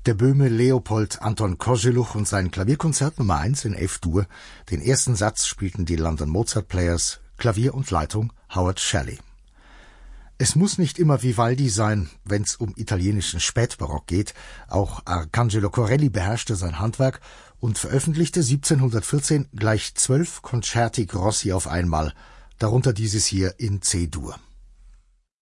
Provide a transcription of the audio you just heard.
Der Böhme Leopold Anton Kozeluch und sein Klavierkonzert Nummer 1 in F-Dur. Den ersten Satz spielten die London Mozart Players, Klavier und Leitung Howard Shelley. Es muss nicht immer Vivaldi sein, wenn's um italienischen Spätbarock geht. Auch Arcangelo Corelli beherrschte sein Handwerk und veröffentlichte 1714 gleich 12 Concerti Grossi auf einmal, darunter dieses hier in C-Dur.